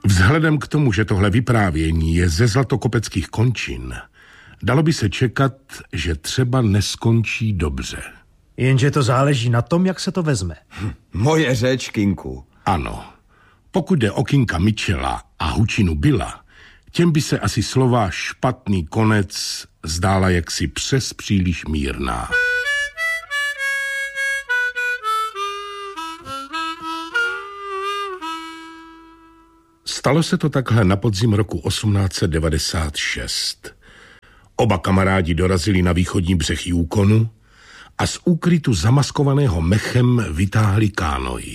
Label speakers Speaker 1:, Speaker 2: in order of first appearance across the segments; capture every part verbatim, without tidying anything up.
Speaker 1: Vzhledem k tomu, že tohle vyprávění je ze zlatokopeckých končin, dalo by se čekat, že třeba neskončí dobře.
Speaker 2: Jenže to záleží na tom, jak se to vezme.
Speaker 3: Hm, moje řeč, Kinku.
Speaker 1: Ano. Pokud jde o Kinka Mitchella a Hučinu Billa, těm by se asi slova špatný konec zdála jaksi přes příliš mírná. Stalo se to takhle na podzim roku osmnáct set devadesát šest. Oba kamarádi dorazili na východní břeh Yukonu a z úkrytu zamaskovaného mechem vytáhli kánoji.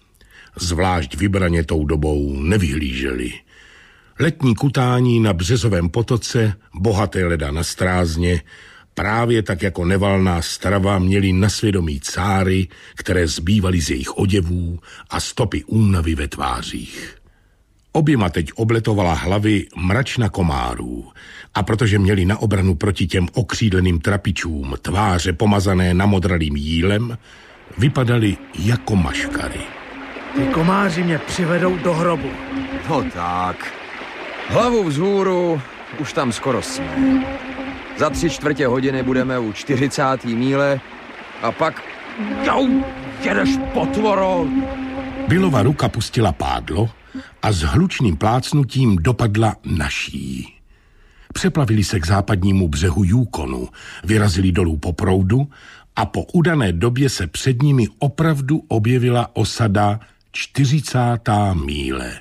Speaker 1: Zvlášť vybraně tou dobou nevyhlíželi. Letní kutání na březovém potoce, bohaté leda na strázně, právě tak jako nevalná strava měli na svědomí cáry, které zbývaly z jejich oděvů a stopy únavy ve tvářích. Oběma teď obletovala hlavy mračna komárů a protože měli na obranu proti těm okřídleným trapičům tváře pomazané namodralým jílem, vypadali jako maškary.
Speaker 2: Ty komáři mě přivedou do hrobu.
Speaker 3: No tak. Hlavu vzhůru, už tam skoro jsme. Za tři čtvrtě hodiny budeme u čtyřicáté míle a pak... Jau, jedeš potvoro!
Speaker 1: Billova ruka pustila pádlo a s hlučným plácnutím dopadla naší. Přeplavili se k západnímu břehu Yukonu, vyrazili dolů po proudu a po udané době se před nimi opravdu objevila osada čtyřicátá míle.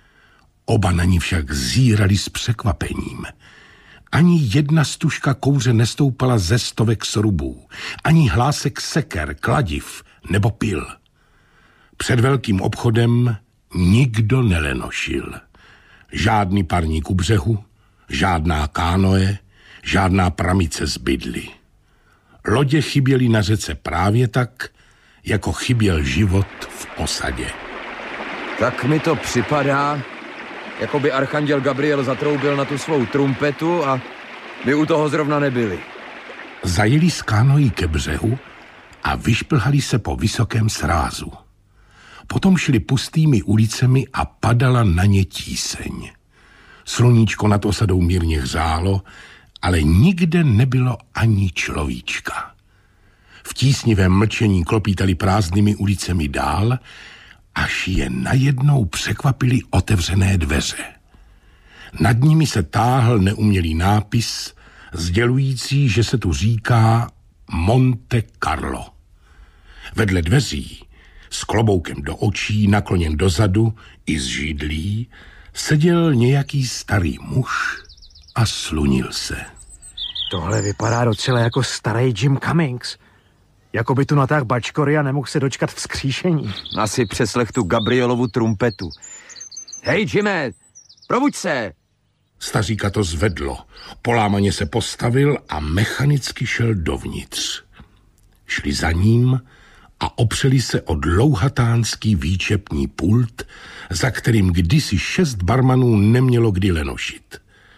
Speaker 1: Oba na ní však zírali s překvapením. Ani jedna stužka kouře nestoupala ze stovek srubů, ani hlásek seker, kladiv nebo pil. Před velkým obchodem nikdo nelenošil. Žádný parník u břehu, žádná kánoe, žádná pramice z bydly. Lodě chyběly na řece právě tak, jako chyběl život v osadě.
Speaker 3: Tak mi to připadá, jako by archanděl Gabriel zatroubil na tu svou trumpetu a my u toho zrovna nebyli.
Speaker 1: Zajeli z kánojí ke břehu a vyšplhali se po vysokém srázu. Potom šli pustými ulicemi a padala na ně tíseň. Sluníčko nad osadou mírně hřálo, ale nikde nebylo ani človíčka. V tísnivém mlčení klopítali prázdnými ulicemi dál, až je najednou překvapily otevřené dveře. Nad nimi se táhl neumělý nápis, sdělující, že se tu říká Monte Carlo. Vedle dveří, s kloboukem do očí, nakloněn dozadu i z židlí, seděl nějaký starý muž a slunil se.
Speaker 2: Tohle vypadá docela jako starý Jim Cummings. Jako by tu natáhl bačkory a nemohl se dočkat vzkříšení.
Speaker 3: Asi přeslech tu Gabrielovu trumpetu. Hej, Jime, probuď se!
Speaker 1: Staříka to zvedlo, polámaně se postavil a mechanicky šel dovnitř. Šli za ním a opřeli se o dlouhatánský výčepní pult, za kterým kdysi šest barmanů nemělo kdy lenošit.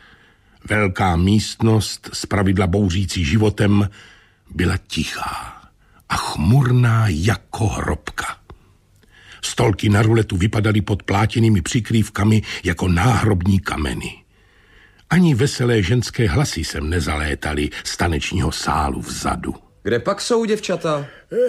Speaker 1: Velká místnost, zpravidla bouřící životem, byla tichá a chmurná jako hrobka. Stolky na ruletu vypadaly pod plátěnými přikrývkami jako náhrobní kameny. Ani veselé ženské hlasy sem nezalétaly z tanečního sálu vzadu.
Speaker 3: Kde pak jsou děvčata?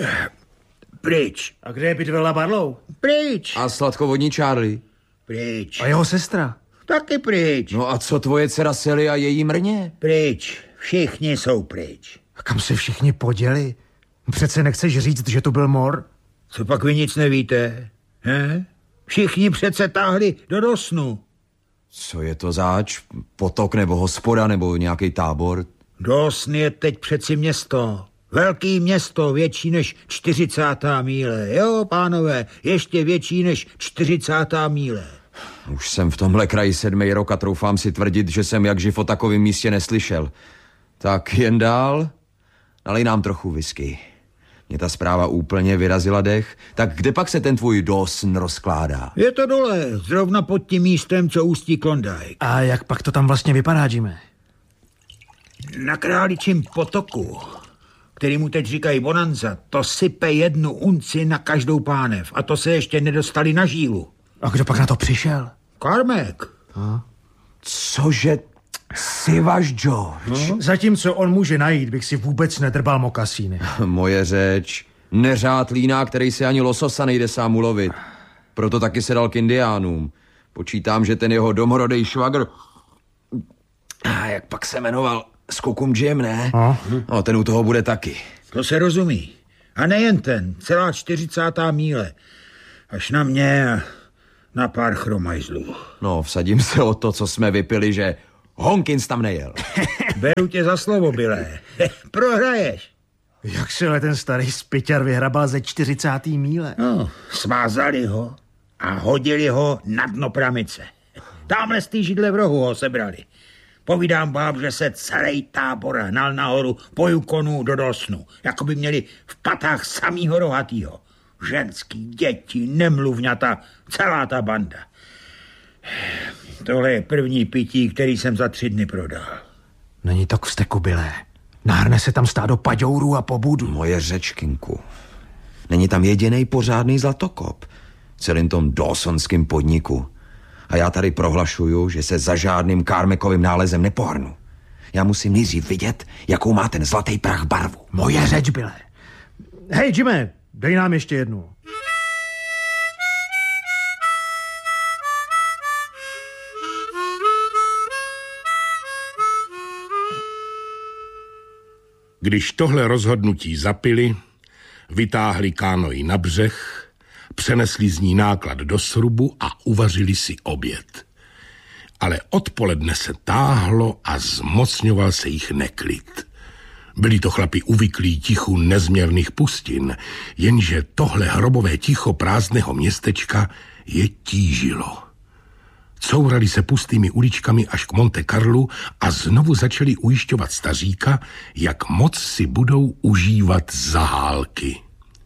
Speaker 2: Pryč. A kde je Bidwella Barlow?
Speaker 4: Pryč.
Speaker 3: A sladkovodní Charlie?
Speaker 4: Pryč.
Speaker 2: A jeho sestra?
Speaker 4: Taky pryč.
Speaker 3: No a co tvoje dcera Sally a její mrně?
Speaker 4: Pryč. Všichni jsou pryč.
Speaker 2: A kam se všichni poděli? Přece nechceš říct, že tu byl mor?
Speaker 4: Co pak vy nic nevíte? He? Všichni přece táhli do Dawsonu.
Speaker 3: Co je to zač? Potok nebo hospoda nebo nějaký tábor?
Speaker 4: Dawson je teď přeci město. Velký město, větší než čtyřicátá míle. Jo, pánové, ještě větší než čtyřicátá míle.
Speaker 3: Už jsem v tomhle kraji sedmý rok a troufám si tvrdit, že jsem jak živ o takovém místě neslyšel. Tak jen dál, nalej nám trochu whisky. Mě ta zpráva úplně vyrazila dech. Tak kde pak se ten tvůj Dawson rozkládá?
Speaker 4: Je to dole, zrovna pod tím místem, co ústí Klondike.
Speaker 2: A jak pak to tam vlastně vypadá, Jimmy?
Speaker 4: Na Králičím potoku, který mu teď říkají Bonanza, to sype jednu unci na každou pánev. A to se ještě nedostali na žílu.
Speaker 2: A kdo pak na to přišel?
Speaker 4: Karmek.
Speaker 3: Cože si váš George?
Speaker 2: No. Zatímco on může najít, bych si vůbec nedrbal mokasíny.
Speaker 3: Moje řeč. Neřád líná, který si ani lososa nejde sám ulovit. Proto taky se dal k indiánům. Počítám, že ten jeho domorodej švagr... A jak pak se jmenoval? Skokum Jim, ne?
Speaker 2: No.
Speaker 3: No, ten u toho bude taky.
Speaker 4: To se rozumí. A nejen ten, celá čtyřicátá míle. Až na mě a na pár chromajzlů.
Speaker 3: No, vsadím se o to, co jsme vypili, že Honkins tam nejel.
Speaker 4: Beru tě za slovo, Bile. Prohraješ.
Speaker 2: Jak si ale ten starý spyťar vyhrabal ze čtyřicátý míle?
Speaker 4: No, svázali ho a hodili ho na dno pramice. Támhle z té židle v rohu ho sebrali. Povídám vám, že se celý tábor hnal nahoru po Yukonu do Dosnu, jako by měli v patách samýho rohatýho. Ženský, děti, nemluvňata, celá ta banda. Tohle je první pití, který jsem za tři dny prodal.
Speaker 2: Není to k vzteku, Bile. Nárne se tam stádo paďourů a pobudů.
Speaker 3: Moje řečkinku. Není tam jedinej pořádný zlatokop v celém tom dawsonském podniku. A já tady prohlašuju, že se za žádným Karmekovým nálezem nepohrnu. Já musím nejdřív vidět, jakou má ten zlatý prach barvu.
Speaker 2: Moje řeč, Bile. Hej, Jimmy, dej nám ještě jednu.
Speaker 1: Když tohle rozhodnutí zapili, vytáhli kánoi na břeh, přenesli z ní náklad do srubu a uvařili si oběd. Ale odpoledne se táhlo a zmocňoval se jich neklid. Byli to chlapi uvyklí tichu nezměrných pustin, jenže tohle hrobové ticho prázdného městečka je tížilo. Courali se pustými uličkami až k Monte Carlu a znovu začali ujišťovat staříka, jak moc si budou užívat zahálky.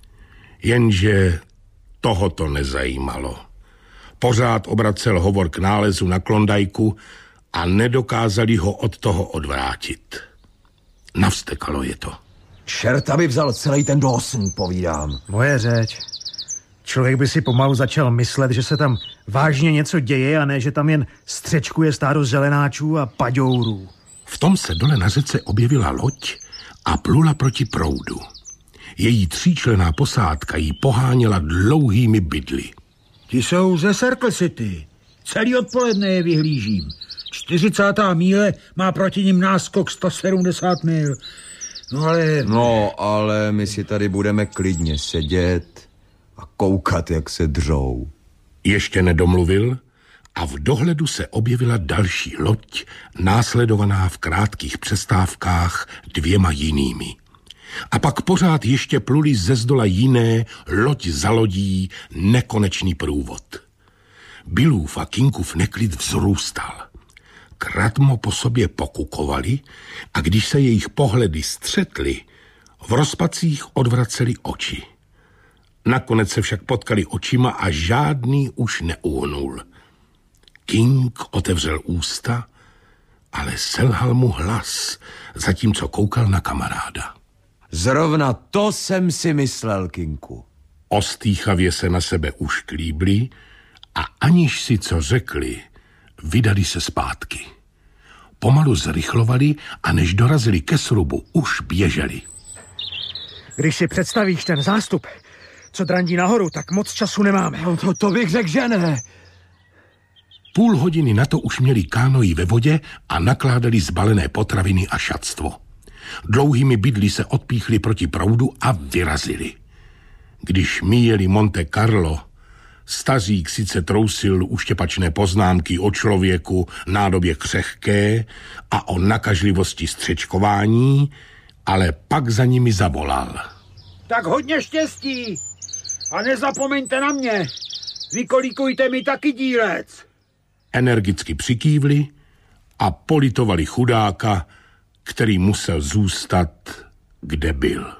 Speaker 1: Jenže toho to nezajímalo. Pořád obracel hovor k nálezu na Klondajku a nedokázali ho od toho odvrátit. Navstekalo je to.
Speaker 3: Čert, aby vzal celý ten Dawson, povídám.
Speaker 2: Moje řeč. Člověk by si pomalu začal myslet, že se tam vážně něco děje a ne, že tam jen střečkuje stádo zelenáčů a paďourů.
Speaker 1: V tom se dole na řece objevila loď a plula proti proudu. Její tříčlenná posádka jí poháněla dlouhými bydly.
Speaker 4: Ti jsou ze Circle City. Celý odpoledne je vyhlížím. čtyřicátá míle má proti nim náskok sto sedmdesát mil. No ale...
Speaker 3: No, ale my si tady budeme klidně sedět a koukat, jak se dřou.
Speaker 1: Ještě nedomluvil a v dohledu se objevila další loď, následovaná v krátkých přestávkách dvěma jinými. A pak pořád ještě pluli ze zdola jiné, loď za lodí, nekonečný průvod. Billův a Kinkův neklid vzrůstal. Kratmo po sobě pokukovali a když se jejich pohledy střetly, v rozpacích odvraceli oči. Nakonec se však potkali očima a žádný už neuhnul. King otevřel ústa, ale selhal mu hlas, zatímco koukal na kamaráda.
Speaker 3: Zrovna to jsem si myslel, Kinku.
Speaker 1: Ostýchavě se na sebe ušklíbli a aniž si co řekli, vydali se zpátky. Pomalu zrychlovali a než dorazili ke srubu, už běželi.
Speaker 2: Když si představíš ten zástup, co drandí nahoru, tak moc času nemáme.
Speaker 3: No to, to bych řekl, že ne.
Speaker 1: Půl hodiny na to už měli kánoji ve vodě a nakládali zbalené potraviny a šatstvo. Dlouhými bydly se odpíchli proti proudu a vyrazili. Když míjeli Monte Carlo, stařík sice trousil uštěpačné poznámky o člověku nádobě křehké a o nakažlivosti střečkování, ale pak za nimi zavolal.
Speaker 4: Tak hodně štěstí a nezapomeňte na mě. Vykolíkujte mi taky dílec.
Speaker 1: Energicky přikývli a politovali chudáka, který musel zůstat, kde byl.